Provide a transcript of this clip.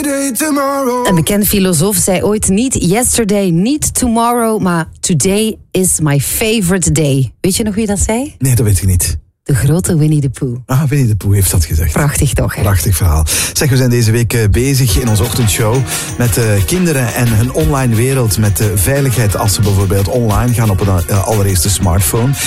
yesterday, tomorrow. Een bekend filosoof zei ooit niet yesterday, niet tomorrow, maar today is my favorite day. Weet je nog wie dat zei? Nee, dat weet ik niet. De grote Winnie de Pooh. Ah, Winnie de Pooh heeft dat gezegd. Prachtig toch, hè? Prachtig verhaal. Zeg, we zijn deze week bezig in onze ochtendshow met kinderen en hun online wereld, met veiligheid als ze bijvoorbeeld online gaan op een allereerste smartphone.